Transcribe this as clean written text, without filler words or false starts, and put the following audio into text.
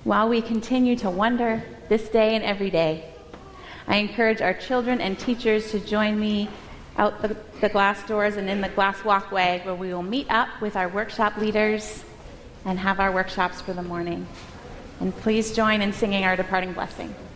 While we continue to wonder this day and every day, I encourage our children and teachers to join me out the glass doors and in the glass walkway, where we will meet up with our workshop leaders and have our workshops for the morning. And please join in singing our departing blessing.